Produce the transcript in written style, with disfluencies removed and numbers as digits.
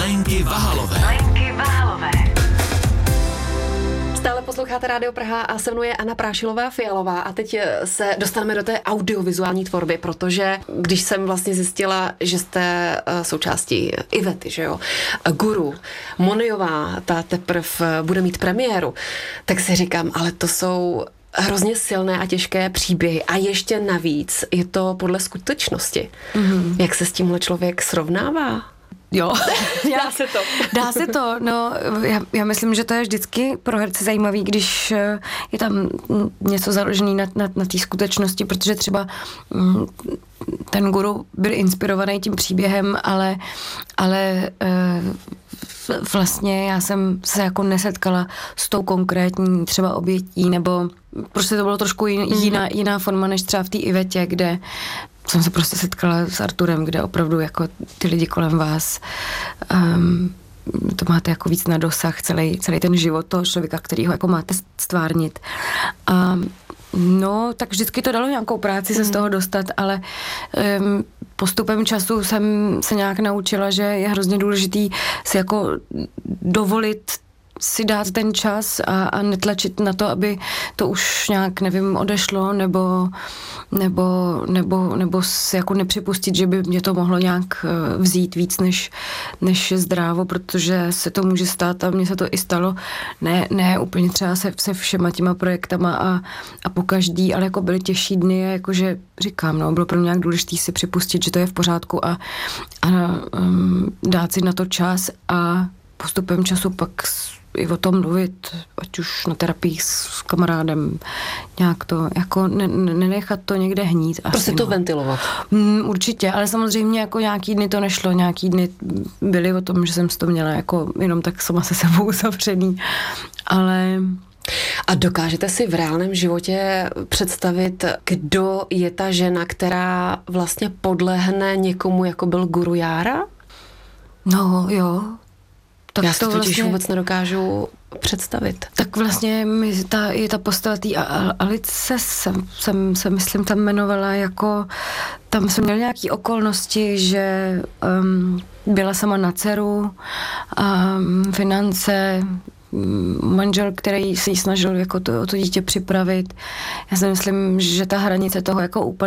Lenky Vahalové. Stále posloucháte Rádio Praha a se mnou je Anna Prášilová-Fialová a teď se dostaneme do té audiovizuální tvorby, protože když jsem vlastně zjistila, že jste součástí Ivety, že jo, Guru, Moniová, ta teprv bude mít premiéru, tak si říkám, ale to jsou hrozně silné a těžké příběhy a ještě navíc je to podle skutečnosti. Mm-hmm. Jak se s tímhle člověk srovnává? Jo. Dá se to. No, já myslím, že to je vždycky pro herce zajímavý, když je tam něco založený na té skutečnosti, protože třeba ten Guru byl inspirovaný tím příběhem, ale vlastně já jsem se jako nesetkala s tou konkrétní třeba obětí, nebo prostě to bylo trošku jiná forma, než třeba v té Ivetě, kde jsem se prostě setkala s Arturem, kde opravdu jako ty lidi kolem vás to máte jako víc na dosah, celý ten život toho člověka, kterýho jako máte stvárnit. A no, tak vždycky to dalo nějakou práci se z toho dostat, ale postupem času jsem se nějak naučila, že je hrozně důležitý si jako dovolit si dát ten čas a netlačit na to, aby to už nějak, nevím, odešlo, nebo si jako nepřipustit, že by mě to mohlo nějak vzít víc než zdrávo, protože se to může stát a mně se to i stalo, ne úplně třeba se všema těma projektama a po každý, ale jako byly těžší dny a jakože říkám, no, bylo pro mě nějak důležité si připustit, že to je v pořádku a dát si na to čas a postupem času pak i o tom mluvit, ať už na terapii s kamarádem, nějak to, jako nenechat to někde hnít. Prostě to ventilovat. Určitě, ale samozřejmě jako nějaký dny to nešlo, nějaký dny byly o tom, že jsem si to měla jako jenom tak sama se sebou zavřený, ale... A dokážete si v reálném životě představit, kdo je ta žena, která vlastně podlehne někomu, jako byl Guru Jára? No, jo. Tak já si to totiž vůbec nedokážu představit. Tak vlastně ta postava té Alice jsem se myslím tam jmenovala jako, tam jsem měla nějaký okolnosti, že byla sama na dceru a finance, manžel, který se jí snažil jako to dítě připravit. Já si myslím, že ta hranice toho jako úplně